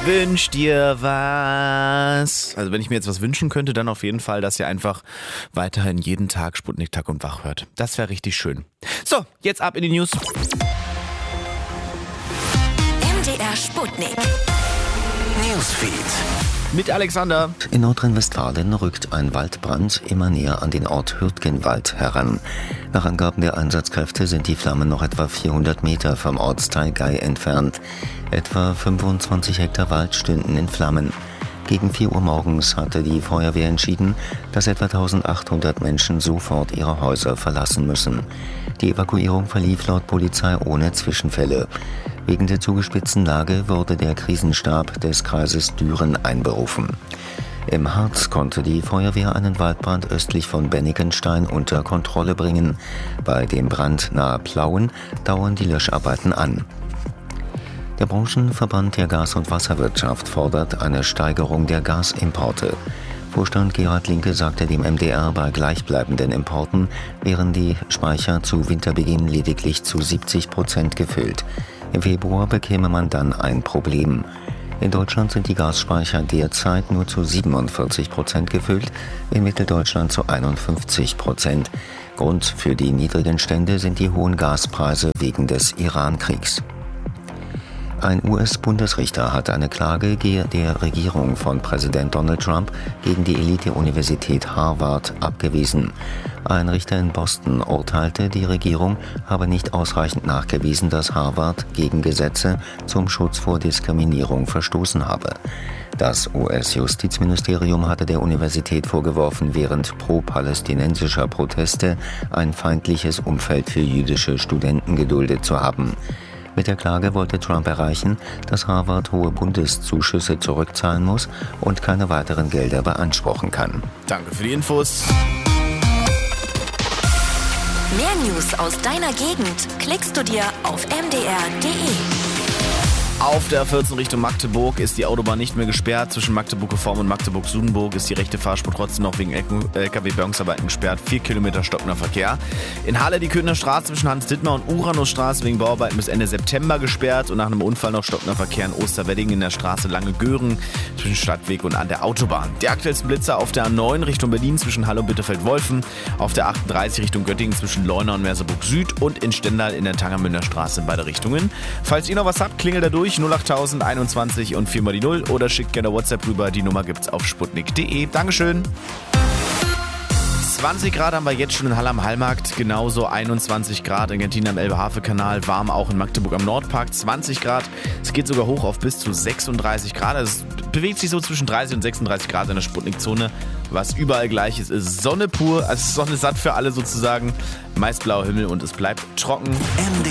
Wünsch dir was. Also wenn ich mir jetzt was wünschen könnte, dann auf jeden Fall, dass ihr einfach weiterhin jeden Tag Sputnik Tag und Wach hört. Das wäre richtig schön. So, jetzt ab in die News. MDR Sputnik Newsfeed. Mit Alexander. In Nordrhein-Westfalen rückt ein Waldbrand immer näher an den Ort Hürtgenwald heran. Nach Angaben der Einsatzkräfte sind die Flammen noch etwa 400 Meter vom Ortsteil Gei entfernt. Etwa 25 Hektar Wald stünden in Flammen. Gegen 4 Uhr morgens hatte die Feuerwehr entschieden, dass etwa 1800 Menschen sofort ihre Häuser verlassen müssen. Die Evakuierung verlief laut Polizei ohne Zwischenfälle. Wegen der zugespitzten Lage wurde der Krisenstab des Kreises Düren einberufen. Im Harz konnte die Feuerwehr einen Waldbrand östlich von Bennigenstein unter Kontrolle bringen. Bei dem Brand nahe Plauen dauern die Löscharbeiten an. Der Branchenverband der Gas- und Wasserwirtschaft fordert eine Steigerung der Gasimporte. Vorstand Gerhard Linke sagte dem MDR, bei gleichbleibenden Importen wären die Speicher zu Winterbeginn lediglich zu 70% gefüllt. Im Februar bekäme man dann ein Problem. In Deutschland sind die Gasspeicher derzeit nur zu 47% gefüllt, in Mitteldeutschland zu 51%. Grund für die niedrigen Stände sind die hohen Gaspreise wegen des Iran-Kriegs. Ein US-Bundesrichter hat eine Klage der Regierung von Präsident Donald Trump gegen die Elite-Universität Harvard abgewiesen. Ein Richter in Boston urteilte, die Regierung habe nicht ausreichend nachgewiesen, dass Harvard gegen Gesetze zum Schutz vor Diskriminierung verstoßen habe. Das US-Justizministerium hatte der Universität vorgeworfen, während pro-palästinensischer Proteste ein feindliches Umfeld für jüdische Studenten geduldet zu haben. Mit der Klage wollte Trump erreichen, dass Harvard hohe Bundeszuschüsse zurückzahlen muss und keine weiteren Gelder beanspruchen kann. Danke für die Infos. Mehr News aus deiner Gegend klickst du dir auf mdr.de. Auf der 14 Richtung Magdeburg ist die Autobahn nicht mehr gesperrt. Zwischen Magdeburg-Reform und Magdeburg-Sudenburg ist die rechte Fahrspur trotzdem noch wegen LKW-Bergungsarbeiten gesperrt. 4 Kilometer stockender Verkehr. In Halle die Köthner Straße zwischen Hans-Dittmar und Uranusstraße wegen Bauarbeiten bis Ende September gesperrt. Und nach einem Unfall noch stockender Verkehr in Osterwedding in der Straße Lange-Göhren zwischen Stadtweg und an der Autobahn. Die aktuellsten Blitzer auf der A9 Richtung Berlin zwischen Halle und Bitterfeld-Wolfen. Auf der 38 Richtung Göttingen zwischen Leuna und Merseburg Süd. Und in Stendal in der Tangermünder Straße in beide Richtungen. Falls ihr noch was habt, klingelt da durch. 08000 21 und 4 mal die 0 oder schickt gerne WhatsApp rüber. Die Nummer gibt's auf sputnik.de. Dankeschön. 20 Grad haben wir jetzt schon in Halle am Hallmarkt, genauso 21 Grad in Genthin am Elbe-Havel-Kanal, warm auch in Magdeburg am Nordpark, 20 Grad, es geht sogar hoch auf bis zu 36 Grad, also es bewegt sich so zwischen 30 und 36 Grad in der Sputnik-Zone, was überall gleich ist Sonne pur, also Sonne satt für alle sozusagen, meist blauer Himmel und es bleibt trocken.